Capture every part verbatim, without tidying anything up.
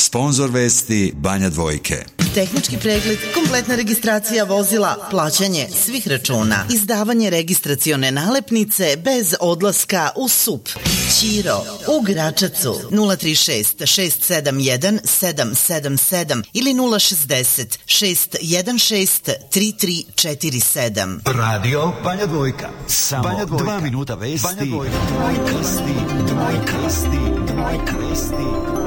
Sponzor vesti Banja Dvojke. Tehnički pregled, kompletna registracija vozila, plaćanje svih računa, izdavanje registracione nalepnice bez odlaska u S U P. Ćiro u Gračacu nula tri šest šest sedam jedan sedam sedam sedam ili nula šezdeset šest jedan šest tri tri četiri sedam. Radio Banja Dvojka. Samo Banja Dvojka. Dva minuta vesti. Banja Dvojka. Dvojka. Vesti. Dvojka. Vesti. Dvojka. Vesti.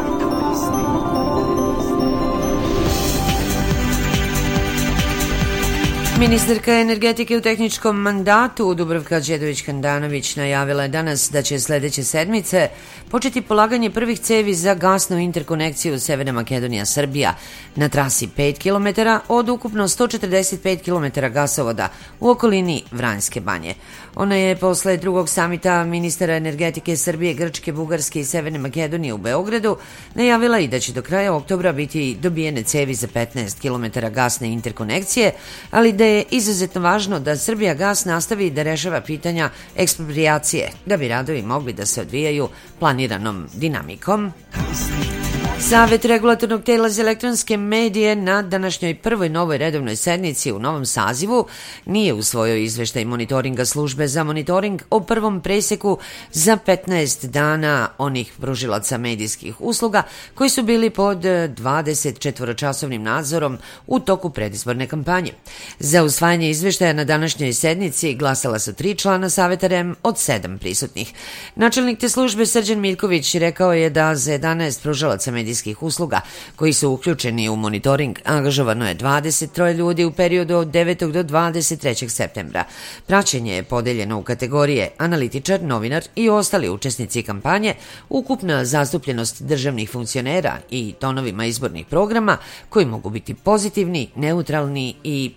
Ministarka energetike u tehničkom mandatu Dubravka Đedović-Handanović najavila je danas da će sledeće sedmice početi polaganje prvih cevi za gasnu interkonekciju Severna Makedonija-Srbija na trasi pet kilometara od ukupno sto četrdeset pet kilometara gasovoda u okolini Vranjske banje. Ona je posle drugog samita ministara energetike Srbije, Grčke, Bugarske i Severne Makedonije u Beogradu najavila i da će do kraja oktobra biti dobijene cevi za petnaest kilometara gasne interkonekcije, ali da je izuzetno važno da Srbija gas nastavi da rešava pitanja eksproprijacije, da bi radovi mogli da se odvijaju planiranom dinamikom. Savet regulatornog tela za elektronske medije na današnjoj prvoj novoj redovnoj sednici u novom sazivu nije usvojio izveštaj monitoringa službe za monitoring o prvom preseku za petnaest dana onih pružilaca medijskih usluga koji su bili pod dvadeset četvoročasovnim nadzorom u toku predizborne kampanje. Za usvajanje izveštaja na današnjoj sednici glasala su tri člana Saveta R E M od sedam prisutnih. Načelnik te službe Srđan Miljković rekao je da za jedanaest pružilaca medijskih usluga koji su uključeni u monitoring angažovano je dvadeset troje ljudi u periodu od devetog do dvadeset trećeg septembra. Praćenje je podeljeno u kategorije analitičar, novinar i ostali učesnici kampanje, ukupna zastupljenost državnih funkcionera i tonovima izbornih programa koji mogu biti pozitivni, neutralni i